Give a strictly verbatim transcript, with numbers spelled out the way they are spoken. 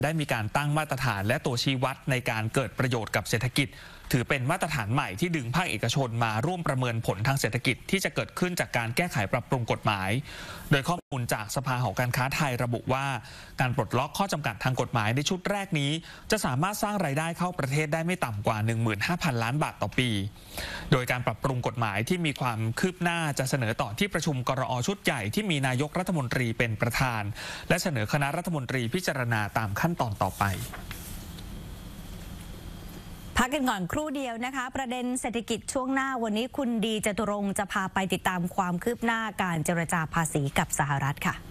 ได้มีการตั้งมาตรฐานและตัวชี้วัดในการเกิดประโยชน์กับเศรษฐกิจถือเป็นมาตรฐานใหม่ที่ดึงภาคเอกชนมาร่วมประเมินผลทางเศรษฐกิจที่จะเกิดขึ้นจากการแก้ไขปรับปรุงกฎหมายโดยข้อมูลจากสภาหอการค้าไทยระบุว่าการปลดล็อกข้อจำกัดทางกฎหมายในชุดแรกนี้จะสามารถสร้างรายได้เข้าประเทศได้ไม่ต่ำกว่า หนึ่งหมื่นห้าพัน ล้านบาทต่อปีโดยการปรับปรุงกฎหมายที่มีความคืบหน้าจะเสนอต่อที่ประชุมกรอ.ชุดใหญ่ที่มีนายกรัฐมนตรีเป็นประธานและเสนอคณะรัฐมนตรีพิจารณาตามขั้นตอนต่อไปพักกันก่อนครู่เดียวนะคะประเด็นเศรษฐกิจช่วงหน้าวันนี้คุณดีจตุรงค์จะพาไปติดตามความคืบหน้าการเจรจาภาษีกับสหรัฐค่ะ